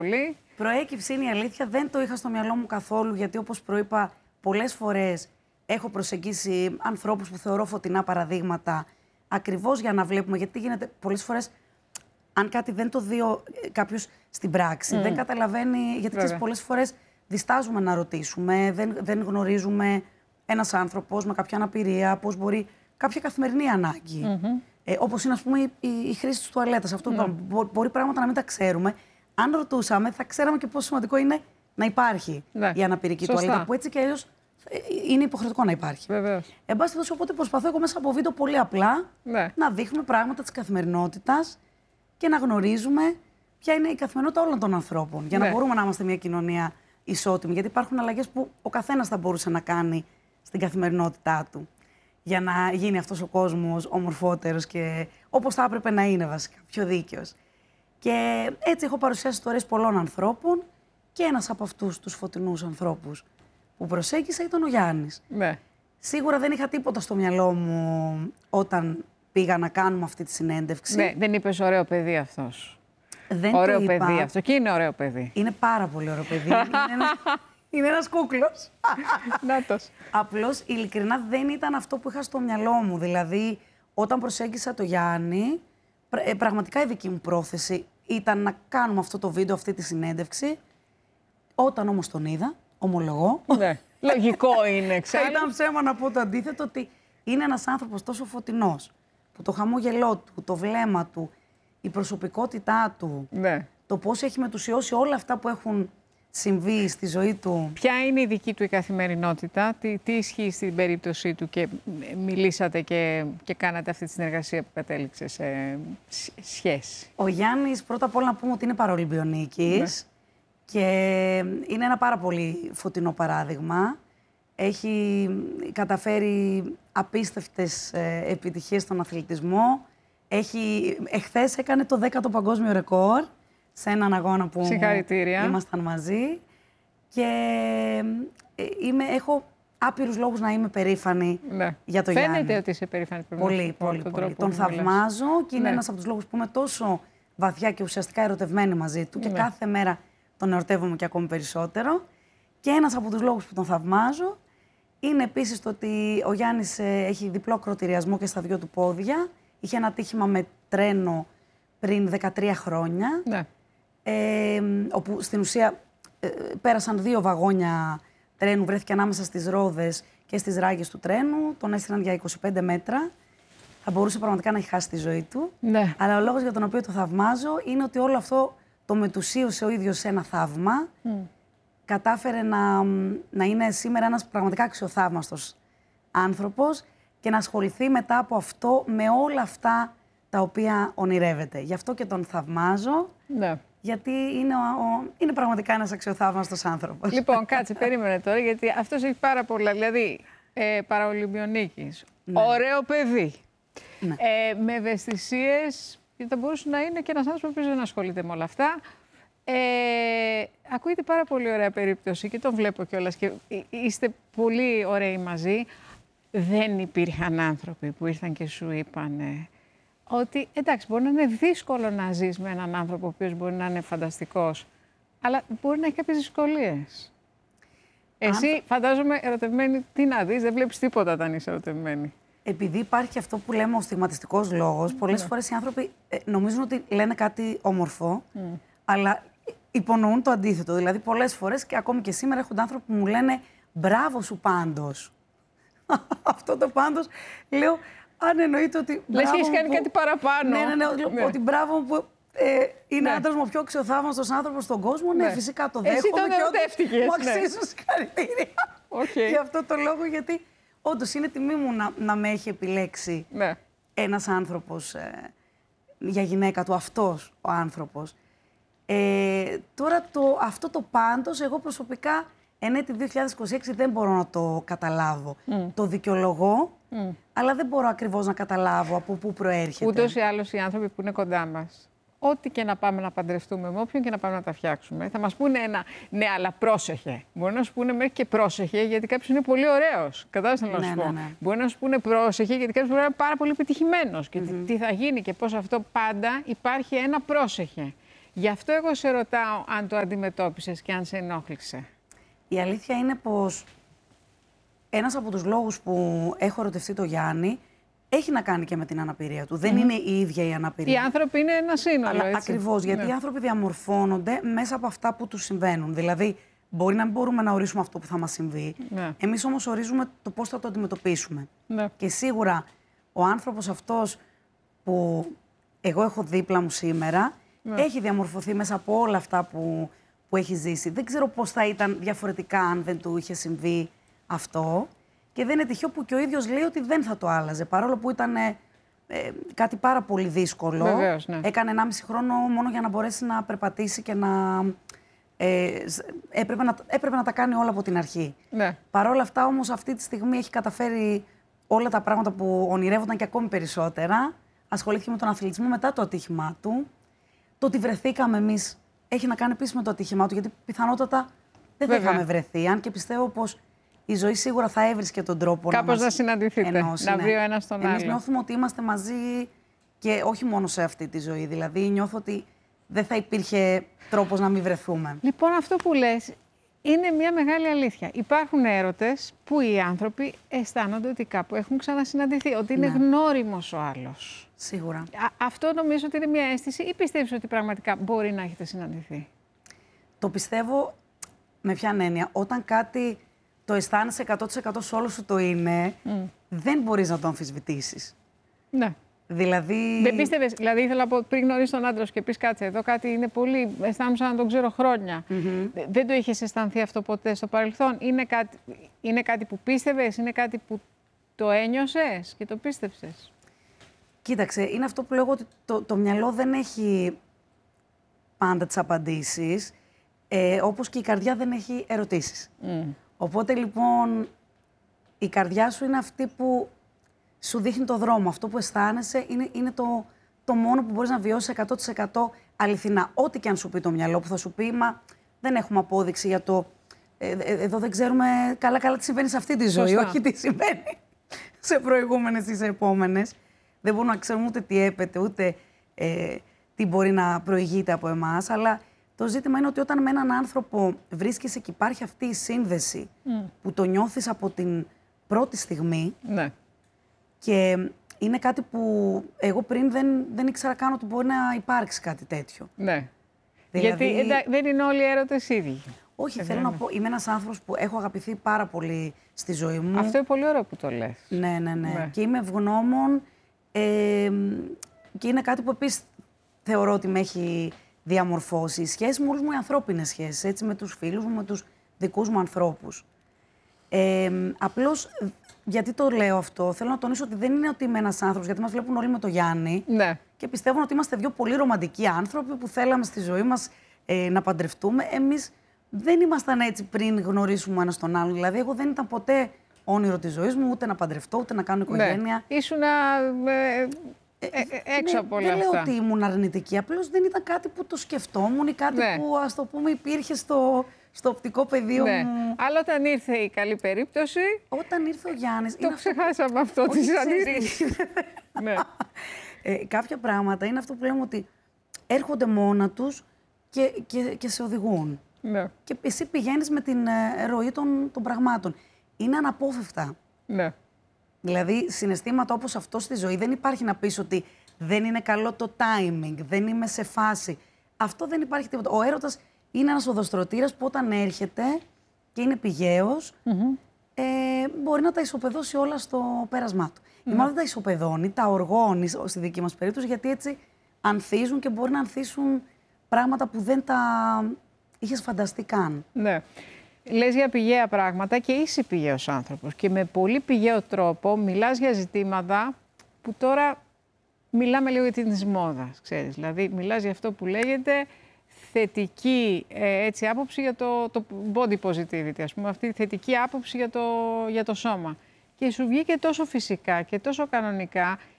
πολύ. Προέκυψε είναι η αλήθεια, δεν το είχα στο μυαλό μου καθόλου, γιατί όπως προείπα πολλές φορές έχω προσεγγίσει ανθρώπους που θεωρώ φωτεινά παραδείγματα, ακριβώς για να βλέπουμε, γιατί γίνεται πολλές φορές, αν κάτι δεν το δει κάποιος στην πράξη, δεν καταλαβαίνει, γιατί ξέρεις, πολλές φορές διστάζουμε να ρωτήσουμε, δεν γνωρίζουμε ένας άνθρωπος με κάποια αναπηρία, πώς μπορεί, κάποια καθημερινή ανάγκη. Όπως είναι, ας πούμε, η χρήση της τουαλέτας. Αυτό μπορεί πράγματα να μην τα ξέρουμε. Αν ρωτούσαμε, θα ξέραμε και πόσο σημαντικό είναι να υπάρχει η αναπηρική τουαλέτα, που έτσι και αλλιώς είναι υποχρεωτικό να υπάρχει. Βεβαίως. Εν πάση περιπτώσει, οπότε προσπαθώ εγώ μέσα από βίντεο πολύ απλά να δείχνουμε πράγματα της καθημερινότητας και να γνωρίζουμε ποια είναι η καθημερινότητα όλων των ανθρώπων. Για να μπορούμε να είμαστε μια κοινωνία ισότιμη. Γιατί υπάρχουν αλλαγές που ο καθένας θα μπορούσε να κάνει στην καθημερινότητά του. Για να γίνει αυτός ο κόσμος ομορφότερος και όπως θα έπρεπε να είναι βασικά, πιο δίκαιος. Και έτσι έχω παρουσιάσει ιστορίες πολλών ανθρώπων και ένας από αυτούς τους φωτεινούς ανθρώπους που προσέγγισα ήταν ο Γιάννης. Ναι. Σίγουρα δεν είχα τίποτα στο μυαλό μου όταν πήγα να κάνουμε αυτή τη συνέντευξη. Ναι, δεν είπες ωραίο παιδί αυτός. Δεν ωραίο το είπα. παιδί αυτό. Και είναι ωραίο παιδί. Είναι πάρα πολύ ωραίο παιδί. Είναι ένας κούκλος. Νάτος. Απλώς, ειλικρινά, δεν ήταν αυτό που είχα στο μυαλό μου. Δηλαδή, όταν προσέγγισα το Γιάννη, πραγματικά η δική μου πρόθεση ήταν να κάνουμε αυτό το βίντεο, αυτή τη συνέντευξη. Όταν όμως τον είδα, ομολογώ. Ναι. Λογικό είναι, ξέρεις. Θα ήταν ψέμα να πω το αντίθετο, ότι είναι ένας άνθρωπος τόσο φωτεινός, που το χαμόγελό του, το βλέμμα του, η προσωπικότητά του, το πώς έχει μετουσιώσει όλα αυτά που έχουν συμβεί στη ζωή του. Ποια είναι η δική του η καθημερινότητα, τι ισχύει στην περίπτωσή του και μιλήσατε και κάνατε αυτή τη συνεργασία που κατέληξε σε σχέση. Ο Γιάννης, πρώτα απ' όλα να πούμε ότι είναι παραολυμπιονίκης και είναι ένα πάρα πολύ φωτεινό παράδειγμα. Έχει καταφέρει απίστευτες επιτυχίες στον αθλητισμό. Εχθές έκανε το 10ο παγκόσμιο ρεκόρ σε έναν αγώνα που ήμασταν μαζί. Και έχω άπειρους λόγους να είμαι περήφανη για το Γιάννη. Φαίνεται ότι είσαι περήφανη. Πολύ. Τον θαυμάζω και είναι ένας από τους λόγους που είμαι τόσο βαθιά και ουσιαστικά ερωτευμένη μαζί του και κάθε μέρα τον ερωτεύομαι και ακόμη περισσότερο. Και ένας από τους λόγους που τον θαυμάζω είναι επίσης το ότι ο Γιάννης έχει διπλό ακροτηριασμό και στα 2 του πόδια. Είχε ένα ατύχημα με τρένο πριν 13 χρόνια, όπου στην ουσία πέρασαν 2 βαγόνια τρένου, βρέθηκε ανάμεσα στις ρόδες και στις ράγες του τρένου, τον έστειλαν για 25 μέτρα. Θα μπορούσε πραγματικά να έχει χάσει τη ζωή του. Ναι. Αλλά ο λόγος για τον οποίο το θαυμάζω είναι ότι όλο αυτό το μετουσίωσε ο ίδιος σε ένα θαύμα. Κατάφερε να είναι σήμερα ένας πραγματικά αξιοθαύμαστος άνθρωπος και να ασχοληθεί μετά από αυτό με όλα αυτά τα οποία ονειρεύεται. Γι' αυτό και τον θαυμάζω, γιατί είναι πραγματικά ένας αξιοθαύμαστος άνθρωπος. Λοιπόν, κάτσε, περίμενε τώρα, γιατί αυτός έχει πάρα πολλά. Δηλαδή, παραολυμπιονίκης, ωραίο παιδί, με ευαισθησίες, γιατί θα μπορούσε να είναι και ένας άνθρωπος που δεν ασχολείται με όλα αυτά. Ακούγεται πάρα πολύ ωραία περίπτωση και τον βλέπω κιόλας και είστε πολύ ωραίοι μαζί. Δεν υπήρχαν άνθρωποι που ήρθαν και σου είπαν ότι εντάξει, μπορεί να είναι δύσκολο να ζεις με έναν άνθρωπο ο οποίος μπορεί να είναι φανταστικός, αλλά μπορεί να έχει κάποιες δυσκολίες. Εσύ, φαντάζομαι, ερωτευμένη, τι να δεις, δεν βλέπεις τίποτα όταν είσαι ερωτευμένη. Επειδή υπάρχει αυτό που λέμε ο στιγματιστικός λόγος, πολλές φορές οι άνθρωποι νομίζουν ότι λένε κάτι όμορφο, αλλά υπονοούν το αντίθετο. Δηλαδή, πολλές φορές και ακόμη και σήμερα έχουν άνθρωποι που μου λένε «Μπράβο σου πάντως». Αυτό το πάντως, λέω, αν εννοείται ότι. Λες και έχεις κάνει κάτι παραπάνω. Ναι, ότι μπράβο που είναι άντρας μου ο πιο αξιοθαύμαστος άνθρωπος στον κόσμο. Ναι, φυσικά το δέχομαι. Εσύ τον ερωτεύτηκες. Μου αξίζουν συγχαρητήρια. Για αυτό το λόγο, γιατί όντως είναι τιμή μου να με έχει επιλέξει ένας άνθρωπος για γυναίκα του, αυτός ο άνθρωπος. Τώρα αυτό το πάντως, εγώ προσωπικά εν έτη 2026 δεν μπορώ να το καταλάβω. Το δικαιολογώ, αλλά δεν μπορώ ακριβώς να καταλάβω από πού προέρχεται. Ούτως ή άλλως οι άνθρωποι που είναι κοντά μας, ό,τι και να πάμε να παντρευτούμε, με όποιον και να πάμε να τα φτιάξουμε, θα μας πούνε ένα ναι, αλλά πρόσεχε. Μπορεί να σου πούνε μέχρι και πρόσεχε, γιατί κάποιος είναι πολύ ωραίος. Κατάλαβες να σου πω. Μπορεί να σου πούνε πρόσεχε, γιατί κάποιος μπορεί να είναι πάρα πολύ επιτυχημένος. Και τι θα γίνει και πώς αυτό, πάντα υπάρχει ένα πρόσεχε. Γι' αυτό εγώ σε ρωτάω αν το αντιμετώπισες και αν σε ενόχλησε. Η αλήθεια είναι πως ένας από τους λόγους που έχω ερωτευτεί το Γιάννη έχει να κάνει και με την αναπηρία του. Δεν είναι η ίδια η αναπηρία. Οι άνθρωποι είναι ένα σύνολο, έτσι. Ακριβώς, γιατί οι άνθρωποι διαμορφώνονται μέσα από αυτά που τους συμβαίνουν. Δηλαδή, μπορεί να μην μπορούμε να ορίσουμε αυτό που θα μας συμβεί. Εμείς όμως ορίζουμε το πώς θα το αντιμετωπίσουμε. Και σίγουρα ο άνθρωπος αυτός που εγώ έχω δίπλα μου σήμερα έχει διαμορφωθεί μέσα από όλα αυτά που έχει ζήσει. Δεν ξέρω πώς θα ήταν διαφορετικά αν δεν του είχε συμβεί αυτό. Και δεν είναι τυχαίο που και ο ίδιος λέει ότι δεν θα το άλλαζε. Παρόλο που ήταν κάτι πάρα πολύ δύσκολο. Βεβαίως, ναι. Έκανε 1,5 χρόνο μόνο για να μπορέσει να περπατήσει και να... έπρεπε να τα κάνει όλα από την αρχή. Ναι. Παρ' όλα αυτά όμως αυτή τη στιγμή έχει καταφέρει όλα τα πράγματα που ονειρεύονταν και ακόμη περισσότερα. Ασχολήθηκε με τον αθλητισμό μετά το ατύχημά του. Το ότι βρεθήκαμε εμείς έχει να κάνει επίσης με το ατύχημά του, γιατί πιθανότατα δεν θα είχαμε βρεθεί. Αν και πιστεύω πως η ζωή σίγουρα θα έβρισκε τον τρόπο κάπως να συναντηθείτε, ενώσει, να βρει ο ένας τον άλλο. Εμείς νιώθουμε ότι είμαστε μαζί και όχι μόνο σε αυτή τη ζωή. Δηλαδή νιώθω ότι δεν θα υπήρχε τρόπος να μην βρεθούμε. Λοιπόν, αυτό που λες είναι μια μεγάλη αλήθεια. Υπάρχουν έρωτες που οι άνθρωποι αισθάνονται ότι κάπου έχουν ξανασυναντηθεί, ότι είναι γνώριμος ο άλλος. Σίγουρα. Αυτό νομίζω ότι είναι μια αίσθηση ή πιστεύεις ότι πραγματικά μπορεί να έχετε συναντηθεί? Το πιστεύω με ποια έννοια. Όταν κάτι το αισθάνεσαι 100% σε όλο σου το είναι, δεν μπορείς να το αμφισβητήσεις. Ναι. Δηλαδή... Δεν πίστευες, δηλαδή ήθελα να πω πριν γνωρίσεις τον άντρα σου και πεις κάτσε εδώ κάτι είναι πολύ, αισθάνομαι να τον ξέρω χρόνια. Δεν το είχες αισθανθεί αυτό ποτέ στο παρελθόν? Είναι κάτι που πίστευες, είναι κάτι που το ένιωσες και το πίστεψες? Κοίταξε, είναι αυτό που λέγω ότι το μυαλό δεν έχει πάντα τις απαντήσεις, όπως και η καρδιά δεν έχει ερωτήσεις. Οπότε λοιπόν η καρδιά σου είναι αυτή που σου δείχνει το δρόμο. Αυτό που αισθάνεσαι είναι το μόνο που μπορείς να βιώσεις 100% αληθινά. Ό,τι και αν σου πει το μυαλό, που θα σου πει, μα δεν έχουμε απόδειξη για το... εδώ δεν ξέρουμε καλά τι συμβαίνει σε αυτή τη ζωή, όχι τι συμβαίνει σε προηγούμενες ή σε επόμενες. Δεν μπορούμε να ξέρουμε ούτε τι έπεται, ούτε τι μπορεί να προηγείται από εμάς. Αλλά το ζήτημα είναι ότι όταν με έναν άνθρωπο βρίσκεσαι και υπάρχει αυτή η σύνδεση που το νιώθεις από την πρώτη στιγμή, και είναι κάτι που εγώ πριν δεν ήξερα καν ότι μπορεί να υπάρξει κάτι τέτοιο. Ναι. Δηλαδή... Γιατί δεν είναι όλοι οι έρωτες ίδιοι. Όχι, θέλω να πω, είμαι ένας άνθρωπος που έχω αγαπηθεί πάρα πολύ στη ζωή μου. Αυτό είναι πολύ ωραίο που το λες. Ναι. Και είμαι ευγνώμων και είναι κάτι που επίσης θεωρώ ότι με έχει διαμορφώσει. Οι σχέσεις μου, όλες μου οι ανθρώπινες σχέσεις, έτσι, με τους φίλους μου, με τους δικούς μου ανθρώπους. Απλώς, γιατί το λέω αυτό, θέλω να τονίσω ότι δεν είναι ότι είμαι ένας άνθρωπος, γιατί μας βλέπουν όλοι με το Γιάννη και πιστεύουν ότι είμαστε δύο πολύ ρομαντικοί άνθρωποι που θέλαμε στη ζωή μας να παντρευτούμε. Εμείς δεν ήμασταν έτσι πριν γνωρίσουμε ένας τον άλλον. Δηλαδή, εγώ δεν ήταν ποτέ όνειρο της ζωής μου ούτε να παντρευτώ, ούτε να κάνω οικογένεια. Ήσουνα έξω από όλα αυτά. Δεν λέω ότι ήμουν αρνητική, απλώς δεν ήταν κάτι που το σκεφτόμουν ή κάτι που, ας το πούμε, υπήρχε στο οπτικό πεδίο μου. Αλλά όταν ήρθε η καλή περίπτωση... Όταν ήρθε ο Γιάννης... Το ξεχάσαμε αυτό, τις αντιρρήσεις. Κάποια πράγματα είναι αυτό που λέμε ότι έρχονται μόνα τους και σε οδηγούν. Και εσύ πηγαίνεις με την ροή των πραγμάτων. Είναι αναπόφευκτα. Δηλαδή, συναισθήματα όπως αυτό στη ζωή δεν υπάρχει να πεις ότι δεν είναι καλό το timing, δεν είμαι σε φάση. Αυτό δεν υπάρχει τίποτα. Ο έρωτας είναι ένας οδοστρωτήρας που όταν έρχεται και είναι πηγαίος, μπορεί να τα ισοπεδώσει όλα στο πέρασμά του. Ή μάλλον δεν τα ισοπεδώνει, τα οργώνει στη δική μας περίπτωση, γιατί έτσι ανθίζουν και μπορεί να ανθίσουν πράγματα που δεν τα είχες φανταστεί καν. Ναι. Λες για πηγαία πράγματα και είσαι πηγαίος άνθρωπος και με πολύ πηγαίο τρόπο μιλάς για ζητήματα που τώρα μιλάμε λίγο για την μόδα, ξέρεις. Δηλαδή μιλάς για αυτό που λέγεται θετική έτσι, άποψη για το body positivity, ας πούμε, αυτή η θετική άποψη για το σώμα. Και σου βγήκε τόσο φυσικά και τόσο κανονικά